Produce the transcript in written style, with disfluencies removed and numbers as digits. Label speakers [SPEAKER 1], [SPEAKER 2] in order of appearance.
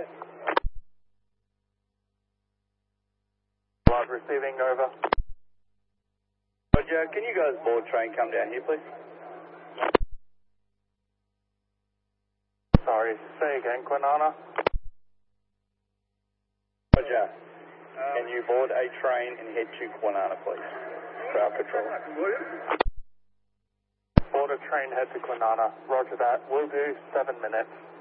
[SPEAKER 1] Live receiving, over.
[SPEAKER 2] Roger, can you guys board train come down here, please?
[SPEAKER 1] Sorry, say again, Quinana.
[SPEAKER 2] Roger, can you board a train and head to Kwinana, please? For our patrol.
[SPEAKER 1] Board a train, head to Quinana. Roger that. We'll do 7 minutes.